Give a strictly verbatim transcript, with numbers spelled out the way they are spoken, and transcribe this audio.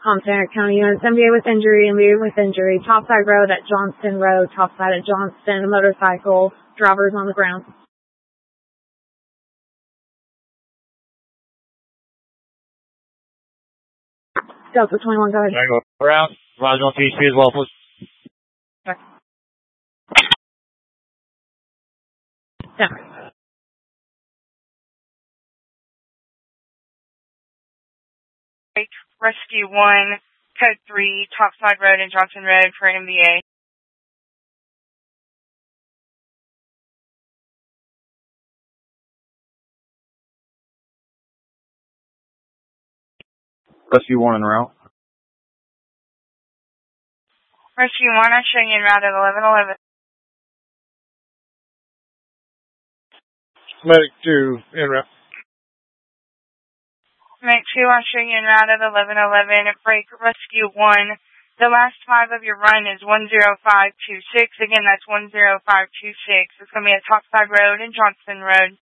Compton County units, M B A with injury, M B A with injury, topside road at Johnston Road, topside at Johnston, motorcycle, drivers on the ground. Delta twenty-one, go ahead. Go around, rise on T C as well, please. Okay. Yeah. Rescue one, Code three, Topside Road and Johnson Road for M B A. Rescue one en route. Rescue one, I'm showing you en route at eleven eleven. Medic two, en route. Medic two, I'm showing you en route at eleven eleven. Break Rescue one. The last five of your run is one zero five two six. Again, that's one zero five two six. It's going to be at Topside Road and Johnston Road.